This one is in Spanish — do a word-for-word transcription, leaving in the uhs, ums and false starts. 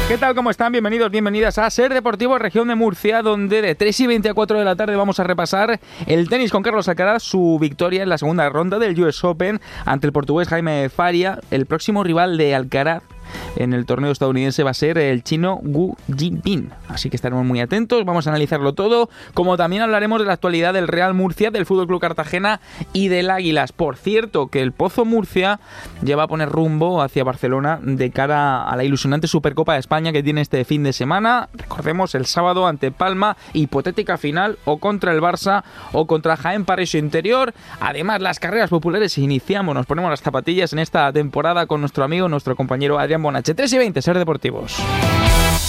¿Qué tal? ¿Cómo están? Bienvenidos, bienvenidas a Ser Deportivo Región de Murcia, donde de tres y veinte a cuatro de la tarde vamos a repasar el tenis con Carlos Alcaraz, su victoria en la segunda ronda del U S Open ante el portugués Jaime Faria. El próximo rival de Alcaraz en el torneo estadounidense va a ser el chino Wu Jinping, así que estaremos muy atentos, vamos a analizarlo todo, como también hablaremos de la actualidad del Real Murcia, del F C Cartagena y del Águilas. Por cierto, que el Pozo Murcia ya va a poner rumbo hacia Barcelona de cara a la ilusionante Supercopa de España que tiene este fin de semana. Recordemos, el sábado ante Palma, hipotética final o contra el Barça o contra Jaén Paraíso Interior. Además, las carreras populares iniciamos, nos ponemos las zapatillas en esta temporada con nuestro amigo, nuestro compañero Adrián Bonache. tres y veinte, Ser Deportivos.